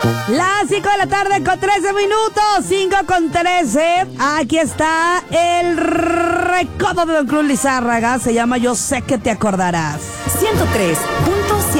Las 5 de la tarde con 13 minutos, 5 con 13. Aquí está el recodo de Don Cruz Lizárraga. Se llama Yo sé que te acordarás. 103.7